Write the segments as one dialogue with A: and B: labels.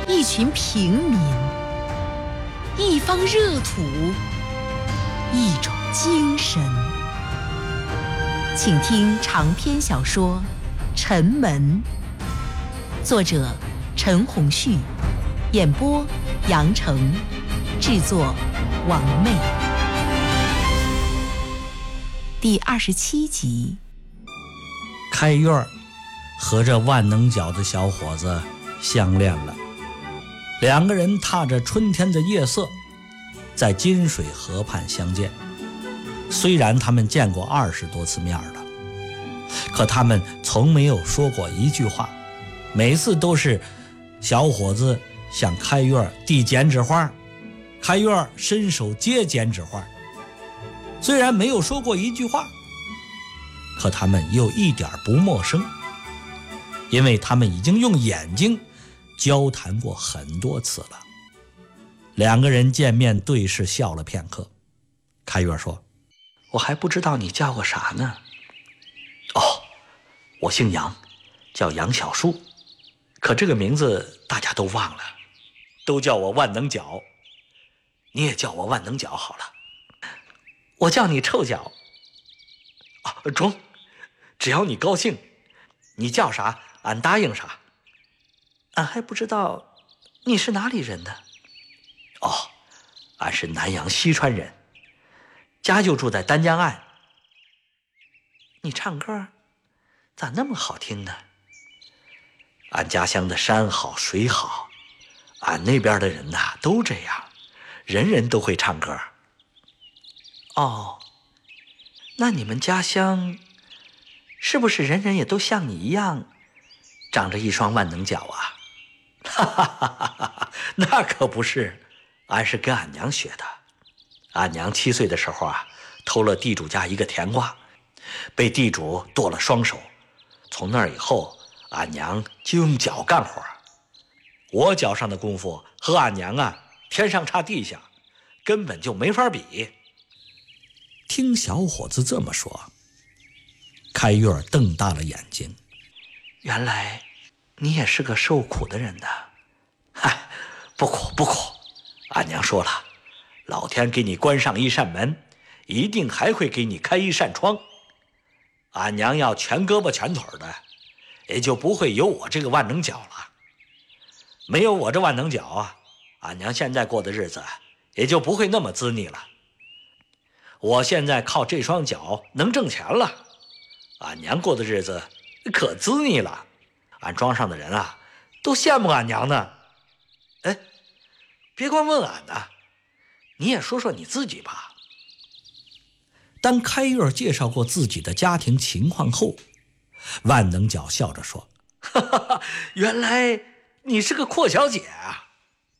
A: 一群平民，一方热土，一种精神。请听长篇小说《沉门》，作者陈鸿旭，演播杨成，制作王妹。第27集。
B: 开院和这万能脚的小伙子相恋了，两个人踏着春天的夜色，在金水河畔相见。虽然他们见过20多次面了，可他们从没有说过一句话，每次都是小伙子向开院递剪纸花，开院伸手接剪纸花。虽然没有说过一句话，可他们又一点不陌生，因为他们已经用眼睛交谈过很多次了。两个人见面对视笑了片刻，开月说：“我还不知道你叫过啥呢。”“哦，我姓杨，叫杨小树，可这个名字大家都忘了，都叫我万能脚。你也叫我万能脚好了。”“我叫你臭脚。”“中，只要你高兴，你叫啥俺答应啥。俺还不知道你是哪里人呢。”“哦，俺是南阳西川人，家就住在丹江岸。”“你唱歌咋那么好听呢？”“俺家乡的山好水好，俺那边的人呐都这样，人人都会唱歌。”“哦，那你们家乡是不是人人也都像你一样长着一双万能脚啊？”“哈哈哈哈，那可不是，俺是跟俺娘学的。俺娘7岁的时候啊，偷了地主家一个甜瓜，被地主剁了双手。从那以后，俺娘就用脚干活。我脚上的功夫和俺娘啊天上差地下，根本就没法比。”听小伙子这么说，开月瞪大了眼睛：“原来你也是个受苦的人呐。”“嗨，不苦不苦，俺娘说了，老天给你关上一扇门，一定还会给你开一扇窗。俺娘要全胳膊全腿的，也就不会有我这个万能脚了。没有我这万能脚啊，俺娘现在过的日子也就不会那么滋腻了。我现在靠这双脚能挣钱了，俺娘过的日子可滋腻了。俺庄上的人啊都羡慕俺娘呢。哎，别光问俺呢，你也说说你自己吧。”当开月介绍过自己的家庭情况后，万能脚笑着说：“哈哈哈，原来你是个阔小姐啊。”“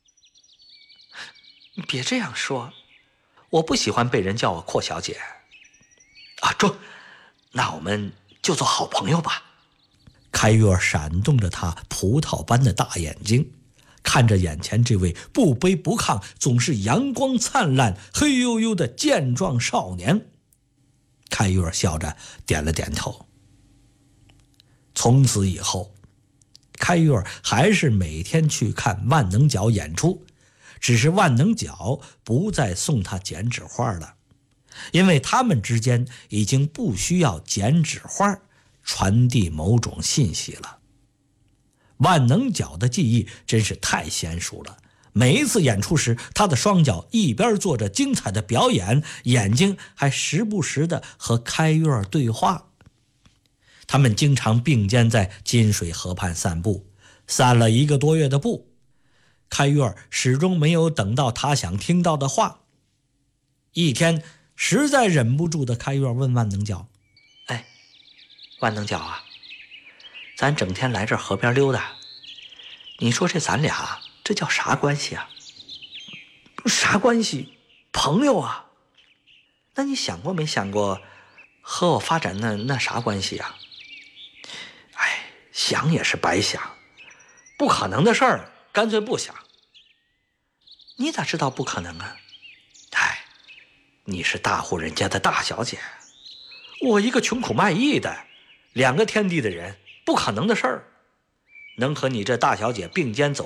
B: 你别这样说，我不喜欢被人叫我阔小姐。”“啊，中，那我们就做好朋友吧。”开月闪动着他葡萄般的大眼睛，看着眼前这位不卑不亢，总是阳光灿烂、黑黝黝的健壮少年。开月笑着点了点头。从此以后，开月还是每天去看万能脚演出，只是万能脚不再送他剪纸花了，因为他们之间已经不需要剪纸花传递某种信息了。万能脚的技艺真是太娴熟了，每一次演出时，他的双脚一边做着精彩的表演，眼睛还时不时地和开月对话。他们经常并肩在金水河畔散步，散了1个多月的步，开月始终没有等到他想听到的话。一天实在忍不住的开月问万能脚：“哎，万能脚啊，咱整天来这河边溜达，你说这咱俩这叫啥关系啊？”“啥关系？朋友啊。”“那你想过没想过和我发展那啥关系啊？”“哎，想也是白想，不可能的事儿干脆不想。”“你咋知道不可能啊？”“哎，你是大户人家的大小姐，我一个穷苦卖艺的，2个天地的人，不可能的事儿。能和你这大小姐并肩走